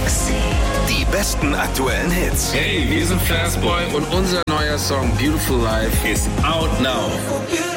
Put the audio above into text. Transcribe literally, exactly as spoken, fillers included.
Die besten aktuellen Hits. Hey, wir sind Fastboy und unser neuer Song Beautiful Life ist out now.